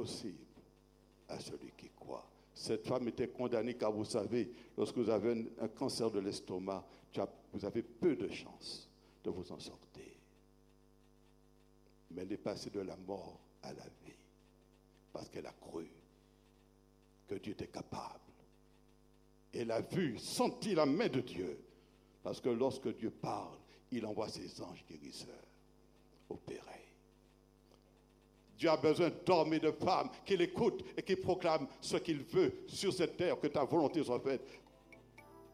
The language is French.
possible à celui qui croit. Cette femme était condamnée car vous savez, lorsque vous avez un cancer de l'estomac, vous avez peu de chances de vous en sortir. Mais elle est passée de la mort à la vie parce qu'elle a cru que Dieu était capable. Elle a vu, senti la main de Dieu parce que lorsque Dieu parle, il envoie ses anges guérisseurs opérer. Dieu a besoin d'hommes et de femmes qui l'écoutent et qui proclament ce qu'il veut sur cette terre, que ta volonté soit faite